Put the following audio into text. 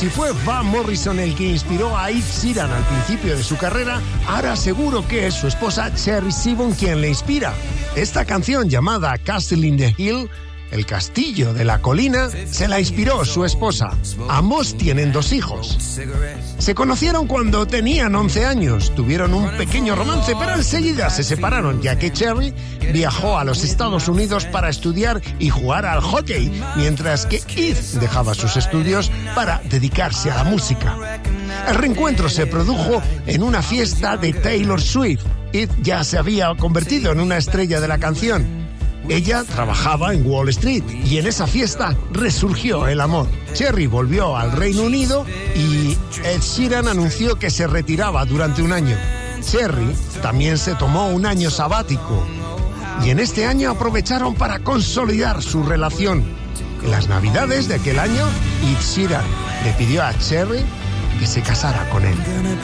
si fue Van Morrison el que inspiró a Ed Sheeran al principio de su carrera, ahora seguro que es su esposa Sherry Siobhan quien le inspira. Esta canción llamada Castle in the Hill, el castillo de la colina, se la inspiró su esposa. Ambos tienen 2 hijos. Se conocieron cuando tenían 11 años, tuvieron un pequeño romance, pero enseguida se separaron, ya que Sherry viajó a los Estados Unidos para estudiar y jugar al hockey, mientras que Ed dejaba sus estudios para dedicarse a la música. El reencuentro se produjo en una fiesta de Taylor Swift. Ed ya se había convertido en una estrella de la canción. Ella trabajaba en Wall Street y en esa fiesta resurgió el amor. Sherry volvió al Reino Unido y Ed Sheeran anunció que se retiraba durante un año. Sherry también se tomó un año sabático y en este año aprovecharon para consolidar su relación. En las Navidades de aquel año, Ed Sheeran le pidió a Sherry que se casara con él.